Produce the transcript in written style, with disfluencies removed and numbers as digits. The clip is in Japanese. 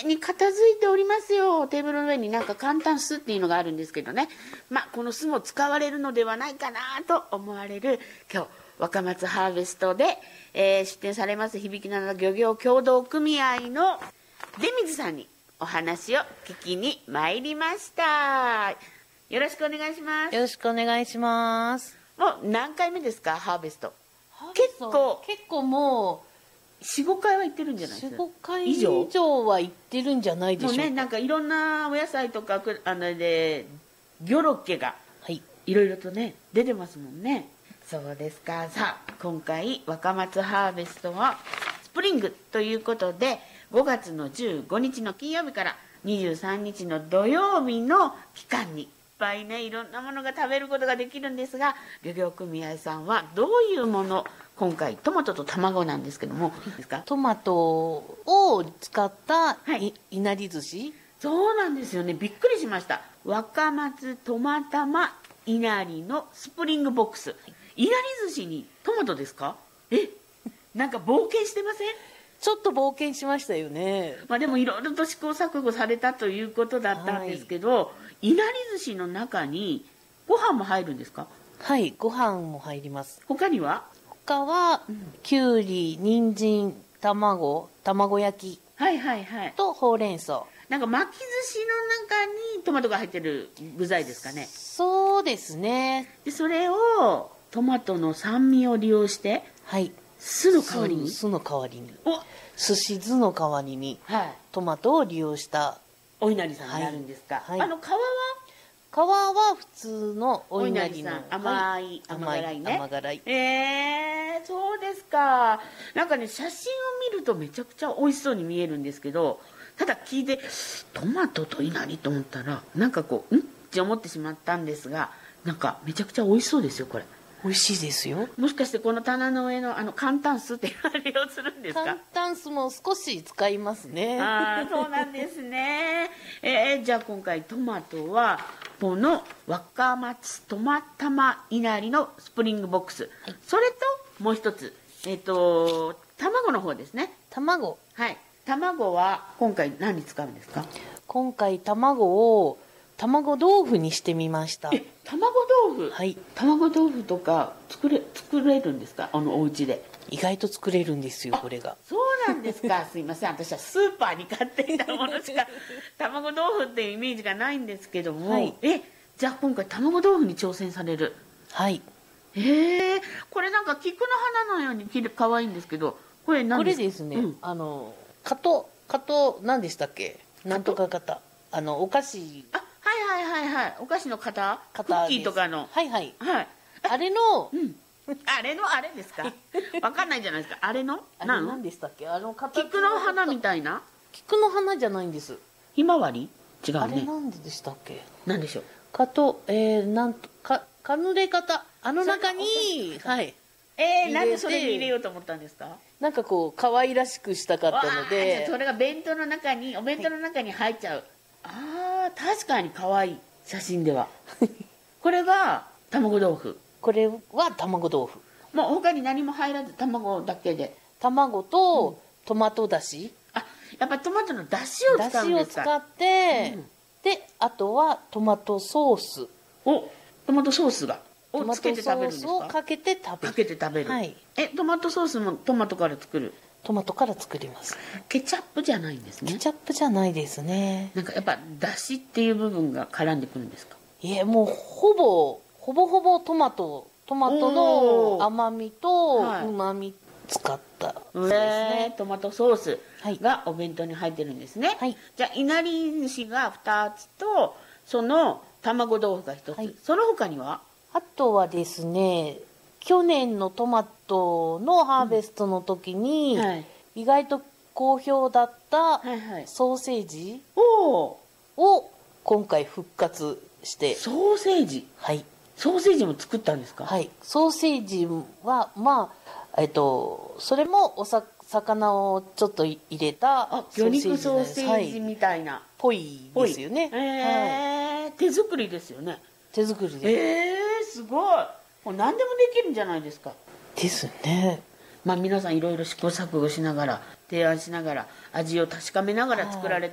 麗に片付いておりますよ。テーブルの上になんか簡単酢っていうのがあるんですけどね。この酢も使われるのではないかなと思われる今日若松ハーベストで、出店されます響灘漁業協同組合の出水さんにお話を聞きに参りました。よろしくお願いします。 よろしくお願いします。 もう何回目ですか、ハーベスト。 結構もう 4、5回は行ってるんじゃないですか。 4、5回以上は行ってるんじゃないでしょうか。 もうね、なんかいろんなお野菜とかでギョロッケがはいいろいろとね出てますもんね。そうですか。さあ今回若松ハーベストはスプリングということで5月の15日の金曜日から23日の土曜日の期間にいっぱいねいろんなものが食べることができるんですが、漁業組合さんはどういうもの、今回トマトと卵なんですけども、ですか。 トマトを使ったはいいなり寿司。 そうなんですよね。びっくりしました。若松トマタマいなりのスプリングボックス。いなり寿司にトマトですか？なんか冒険してません？ ちょっと冒険しましたよね。 でもいろいろと試行錯誤されたということだったんですけど、いなり寿司の中にご飯も入るんですか？ はい、ご飯も入ります。 他には？ 他は、きゅうり、人参、卵焼きはいはいはい。 とほうれん草。 なんか巻き寿司の中にトマトが入ってる具材ですかね。 そうですね。 でそれをトマトの酸味を利用してはい。 酢の代わりに酢の代わりに。 お寿司酢の代わりにはいトマトを利用したお稲荷さんになるんですか。 はい皮は皮は普通のお稲荷のお稲荷さん甘い甘辛いね。 甘辛い。 そうですか。なんかね写真を見るとめちゃくちゃ美味しそうに見えるんですけど、ただ聞いてトマトと稲荷と思ったらなんかこうって思ってしまったんですが、なんかめちゃくちゃ美味しそうですよこれ。 美味しいですよ。 もしかしてこの棚の上の簡単酢っていうのを利用するんですか？ 簡単酢も少し使いますね。 そうなんですね。じゃあ今回トマトはこの若松トマタマいなりのスプリングボックス、それともう一つ卵の方ですね。 卵は今回何に使うんですか？ 今回卵を卵豆腐にしてみました。 卵豆腐。 はい。 卵豆腐とか作れるんですか？お家で。 意外と作れるんですよこれが。 そうなんですか。すいません、私はスーパーに買っていたものしか卵豆腐っていうイメージがないんですけども、 はい、 じゃあ今回卵豆腐に挑戦される。 はい。 これなんか菊の花のように可愛いんですけど、これ何ですか？ これですね、加藤何でしたっけ？なんとか型お菓子。 はいお菓子の型クッキーとかの。 はいあれの、 あれですか？わかんないじゃないですか。あれ何でしたっけ？ 菊の花みたいな。 菊の花じゃないんです。 ひまわり？違うね。 あれ何でしたっけ？ 何でしょう？ カヌレ型中になんでそれに入れようと思ったんですか？ なんかこう可愛らしくしたかったので。 じゃあそれがお弁当の中に入っちゃう。確かに可愛い写真では。これが卵豆腐。 これは卵豆腐。 もう他に何も入らず卵だけで。 卵とトマトだし。 やっぱりトマトのだしを使うんですか？ だしを使って、であとはトマトソース。 トマトソースをトつけて食べるんですか？ マトソースをかけて食べる。 はい。トマトソースもトマトから作る？ トマトから作ります。 ケチャップじゃないんですね。 ケチャップじゃないですね。 なんかやっぱだしっていう部分が絡んでくるんですか？ もうほぼトマトの甘みと旨み使ったですね。トマトソースがお弁当に入ってるんですね。じゃあいなり寿司が2つとその卵豆腐が1つ、その他には？ あとはですね、去年のトマトのハーベストの時に、意外と好評だったソーセージを今回復活して。 ソーセージ？ソーセージも作ったんですか？ ソーセージはそれも魚をちょっと入れた魚肉ソーセージみたいなぽいですよね。 手作りですよね。 手作りですごい。もう何でもできるんじゃないですか。 ですね。 皆さんいろいろ試行錯誤しながら提案しながら味を確かめながら作られて